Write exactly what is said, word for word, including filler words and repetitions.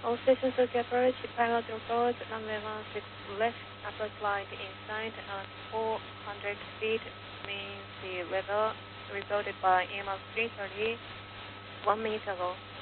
All stations okay approach, pilot report, runway one six left, approach light inside, uh, four hundred feet, mean sea level, reported by E M L three thirty, one minute ago.